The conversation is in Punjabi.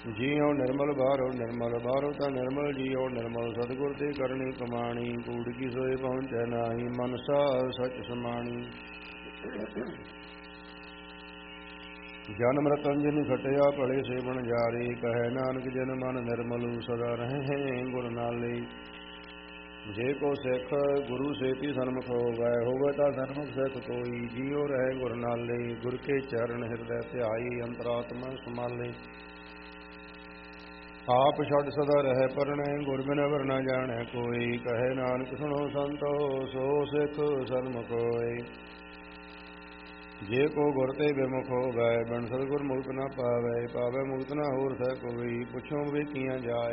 ਜੀਉ ਨਿਰਮਲ ਬਾਹਰੋ ਨਿਰਮਲ, ਬਾਹਰੋ ਤਾਂ ਨਿਰਮਲ ਜੀਉ ਨਿਰਮਲ। ਸਤਿਗੁਰ ਤੇ ਕਰਨੀ ਕਮਾਣੀ, ਕੂੜ ਕੀ ਸੋਏ ਪਹੁੰਚੈ ਨਾਹੀ। ਮਨਸਾ ਸਚ ਸਮਾਣੀ, ਜਨ ਮ੍ਰਿਤੰ ਜਿਨ ਖਟਿਆ ਭਲੇ ਸੇ ਬਣਜਾਰੇ। ਕਹੈ ਨਾਨਕ ਜਨ ਮਨ ਨਿਰਮਲੁ, ਸਦਾ ਰਹੈ ਗੁਰ ਨਾਲੇ। ਜੇ ਕੋ ਸਿੱਖ ਗੁਰੂ ਸੇਤੀ ਸਨਮੁਖ ਹੋਵੈ, ਹੋਵੈ ਤਾਂ ਸਨਮੁਖ ਸਿੱਖ ਕੋਈ। ਜੀਉ ਰਹੈ ਗੁਰ ਨਾਲੇ, ਗੁਰ ਕੇ ਚਰਨ ਹਿਰਦੈ ਧਿਆਈ। ਅੰਤਰਾਤਮਾ ਸਮਾਲੇ, ਆਪ ਛੱਡ ਸਦਾ ਰਹਿ ਪਰਣੈ। ਗੁਰ ਬਿਨੁ ਅਵਰ ਨ ਜਾਣੈ ਕੋਈ। ਕਹੈ ਨਾਨਕ ਸੁਣੋ ਸੰਤੋ, ਸੋ ਸਿੱਖ ਸਨਮੁਖ ਹੋਏ। ਜੇ ਕੋ ਗੁਰ ਤੇ ਬਿਮੁਖ ਹੋਵੈ, ਬਿਨ ਸਤਿਗੁਰ ਮੁਕਤ ਨ ਪਾਵੈ। ਪਾਵੈ ਮੁਕਤ ਨ ਹੋਰ ਸਹਿ ਕੋਈ। ਪੁੱਛੋ ਵੇਖੀਆਂ ਜਾਏ,